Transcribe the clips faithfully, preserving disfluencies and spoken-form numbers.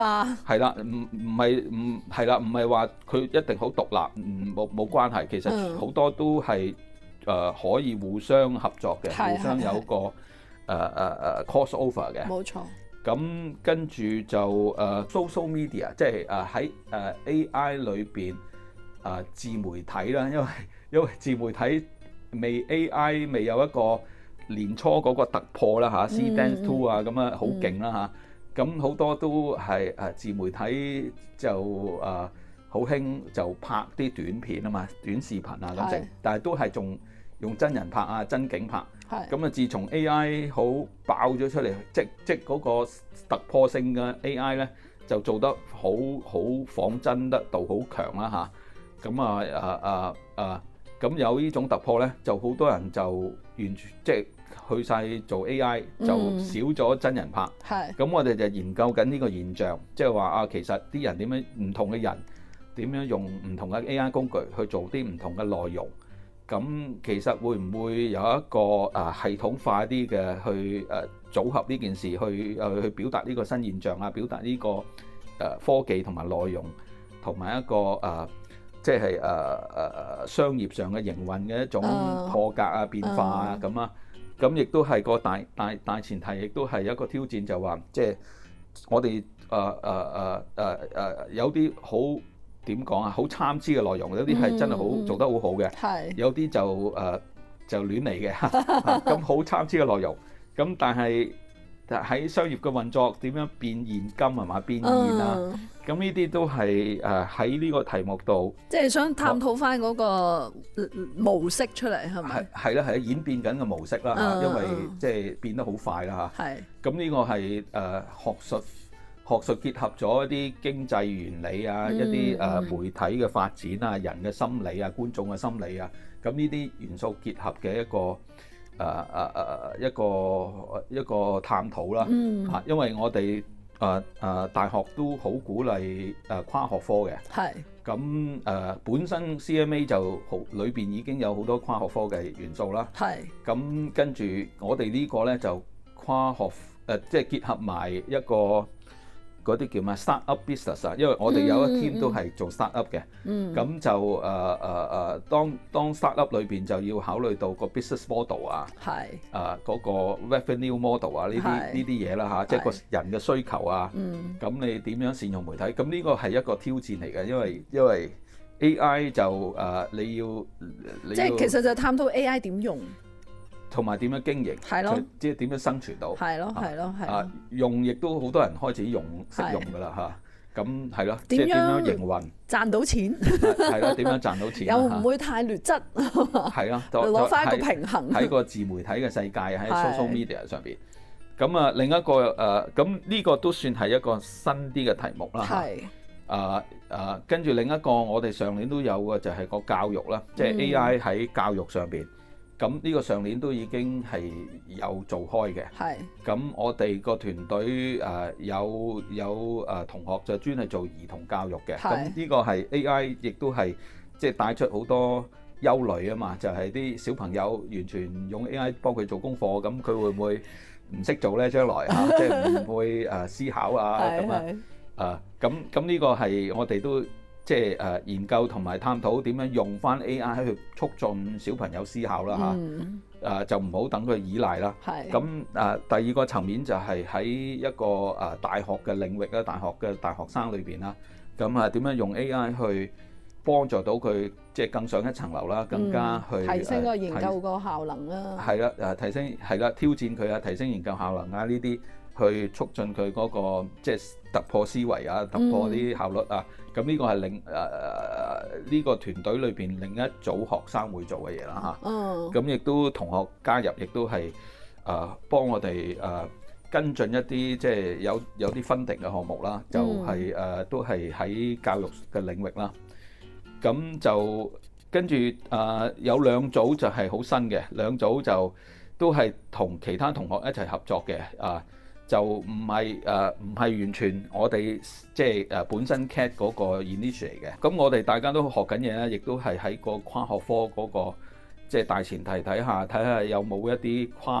啊， 係啦，唔唔係唔係啦，唔係話佢一定好獨立，唔冇冇關係。其實好多都係誒、呃、可以互相合作嘅， 係互相有個誒誒誒 cross over 嘅。 冇錯。 咁跟住就誒、呃、social media，即係誒喺誒 A I 裏邊誒自媒體啦，因為因為自媒體未 A I 未有一個年初嗰個突破啦嚇 ，Seedance Two 啊咁啊好勁啦嚇。咁好多都係誒自媒體就誒好興就拍啲短片啊嘛，短視頻啊咁成，但係都係仲用真人拍啊，真景拍。咁啊，自從 A I 好爆咗出嚟，即即嗰個突破性嘅 A I 咧，就做得好好仿真得度好強啦嚇。咁啊啊啊啊，咁有呢種突破咧，就好多人就完全即係去晒做 A I，就少咗真人拍。係、嗯。咁我哋就研究緊呢個現象，即係話啊，其實啲人點樣唔同嘅人點樣用唔同嘅 A I 工具去做啲唔同嘅內容。咁其實會唔會有一個啊系統化啲嘅去誒組合呢件事，去誒去表達呢個新現象啊，表達呢個誒科技同埋內容，同埋一個誒即係誒誒商業上嘅營運嘅一種破格啊變化啊咁啊，咁亦都係個大大大前提，亦都係一個挑戰，就話即係我哋誒誒誒誒誒有啲好。點講啊？好參差嘅內容，有啲係真係好、嗯、做得好好嘅，有啲就誒、呃、就亂嚟嘅。咁好參差嘅內容，咁但係喺商業嘅運作點樣變現金係嘛？變現啊？咁呢啲都係誒喺呢個題目度，即係想探討翻嗰個模式出嚟係咪？係係啦，係演變緊嘅模式啦嚇、嗯，因為即係變得好快啦嚇。係。咁呢個係誒、呃、學術。學術結合咗一啲經濟原理啊，嗯、一啲誒媒體嘅發展啊，人嘅心理啊，觀眾嘅心理啊，咁呢啲元素結合嘅一個誒誒誒一個一個探討啦。嗯。嚇，因為我哋誒誒大學都好鼓勵誒跨學科嘅。係。咁誒、呃、本身 C M A 就好裏邊已經有好多跨學科嘅元素啦。係。咁跟住我哋呢個咧就跨學誒、呃，即係結合埋一個。嗰啲叫咩 start-up business 啊，因為我哋有一 team 都係做 start-up 嘅，咁、嗯、就誒誒誒，當當 start-up 裏邊就要考慮到個 business model 啊，係誒嗰個 revenue model 啊，呢啲呢啲嘢啦嚇，即係個人嘅需求啊，咁、嗯、你點樣善用媒體？咁呢個係一個挑戰嚟嘅，因為因為 A I 就誒、呃、你要，你要即係其實就探討 A I 點用。同埋點樣經營，係咯，即係點樣生存到，係咯，係咯，係啊，用亦都好多人開始用，識用㗎啦嚇，咁係咯，即係點樣營運，賺到錢，係啦，點樣賺到錢，又唔會太劣質，係啊，攞翻一個平衡喺個自媒體嘅世界，喺 social media 上邊。咁啊，另一個誒，咁呢個都算係一個新啲嘅題目啦，係啊啊，跟住另一個我哋上年都有嘅就係個教育啦，即係 A I 喺教育上邊。咁呢個上年都已經係有做開嘅，係。咁我哋個團隊誒、呃、有有誒、呃、同學就專係做兒童教育嘅，咁呢個係 A I 亦都係即係帶出好多憂慮啊嘛，就係、是、啲小朋友完全用 A I 幫佢做功課，咁佢會唔會唔識做咧？將來嚇，即係唔會誒思考啊咁啊，誒咁咁呢個係我哋都。即係誒研究同埋探討點樣用翻 A I 去促進小朋友思考啦嚇，誒、嗯啊、就唔好等佢依賴啦。係咁誒，第二個層面就係喺一個誒、啊、大學嘅領域啦，大學嘅大學生裏邊啦，咁啊點樣用 A I 去幫助到佢即係更上一層樓啦，更加去、嗯、提升個研究個效能啦。係啦誒，提升係啦，挑戰佢啊，提升研究效能啊呢啲。去促進佢嗰、那個即係突破思維啊，突破啲效率啊，咁、嗯、呢個係另誒呢個團隊裏邊另一組學生會做嘅嘢啦嚇。咁亦、嗯、都同學加入，亦都係誒、呃、幫我哋誒、呃、跟進一啲即係有有啲 funding 嘅項目啦，就係、是、誒、呃、都係喺教育嘅領域啦。咁就跟住誒、呃、有兩組就係好新嘅，兩組就都係同其他同學一齊合作嘅啊。呃就唔係誒唔係完全我哋即係誒本身 C A T 嗰個 initiate 嘅，咁我哋大家都學緊嘢咧，亦都係喺個跨學科嗰個即係大前提底下，睇下有冇一啲跨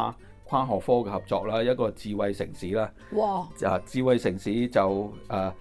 跨學科嘅合作啦，一個智慧城市啦。 哇！ 啊，智慧城市就誒、呃、